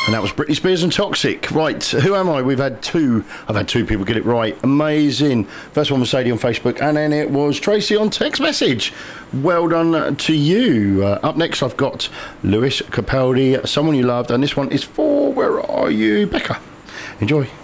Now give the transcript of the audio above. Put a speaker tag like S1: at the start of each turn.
S1: And that was Britney Spears and Toxic. Right, who am I? I've had two people get it right. Amazing. First one was Sadie on Facebook, and then it was Tracy on text message. Well done to you. Up next, I've got Lewis Capaldi, Someone You Loved, and this one is for, where are you, Becca? Enjoy.